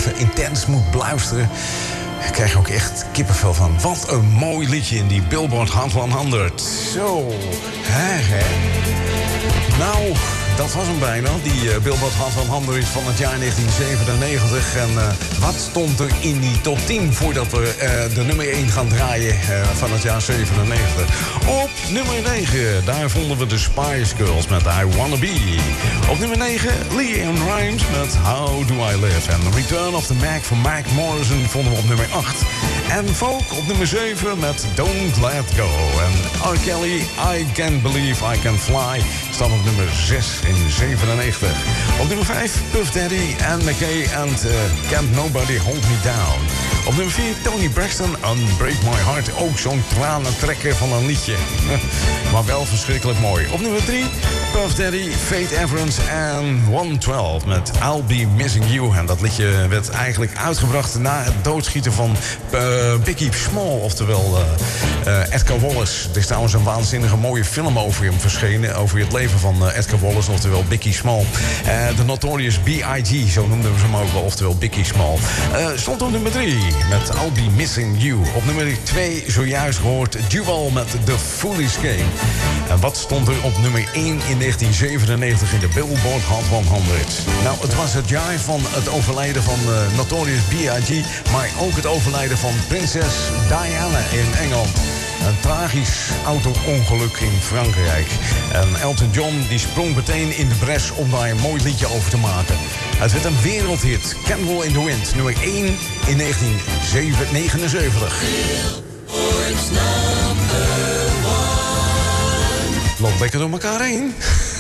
even intens moet beluisteren. Ik krijg ook echt kippenvel van. Wat een mooi liedje in die Billboard Hot 100. Zo, hè. Nou, dat was hem bijna. Die Billboard Hot 100 van het jaar 1997. En wat stond er in die top 10 voordat we de nummer 1 gaan draaien van het jaar 97? Op nummer 9, daar vonden we de Spice Girls met I Wanna Be. Op nummer 9, LeAnn Rimes met How Do I Live. En Return of the Mac van Mac Morrison vonden we op nummer 8. En Folk op nummer 7 met Don't Let Go. En R. Kelly, I Can't Believe I Can Fly, staat op nummer 6 in 97. Op nummer 5, Puff Daddy en McKay en Can't Nobody Hold Me Down. Op nummer 4, Toni Braxton, Unbreak My Heart. Ook zo'n tranentrekker van een liedje. Maar wel verschrikkelijk mooi. Op nummer 3, Puff Daddy, Faith Evans en 112 met I'll Be Missing You. En dat liedje werd eigenlijk uitgebracht na het doodschieten van Biggie Small, oftewel Edgar Wallace. Er is trouwens een waanzinnige mooie film over hem verschenen, over het leven van Edgar Wallace, oftewel Biggie Small. The Notorious B.I.G., zo noemden we hem ook wel, oftewel Biggie Small. Stond op nummer 3 met I'll Be Missing You. Op nummer 2 zojuist gehoord Duval met The Foolish Game. En wat stond er op nummer 1 in 1997 in de Billboard Hot 100? Nou, het was het jaar van het overlijden van Notorious B.I.G., maar ook het overlijden van prinses Diana in Engeland. Een tragisch auto-ongeluk in Frankrijk. En Elton John die sprong meteen in de bres om daar een mooi liedje over te maken. Het werd een wereldhit. Candle in the Wind, nummer 1 in 1979. Loopt lekker door elkaar heen.